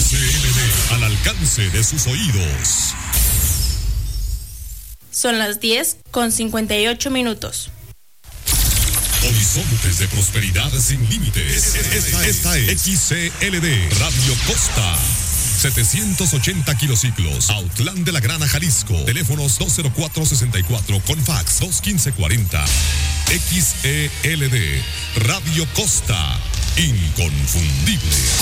XCLD, al alcance de sus oídos. Son las 10:58. Horizontes de prosperidad sin límites. Esta es XCLD, Radio Costa. 780 kilociclos, Autlán de la Grana, Jalisco. Teléfonos 204-64 con fax 215-40. XELD, Radio Costa, inconfundible.